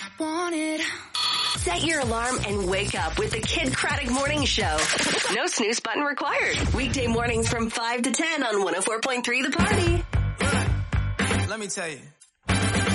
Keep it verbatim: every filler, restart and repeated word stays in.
Want it. Set your alarm and wake up with the Kid Craddock Morning Show. No snooze button required. Weekday mornings from five to ten on one oh four point three The Party. Let me tell you.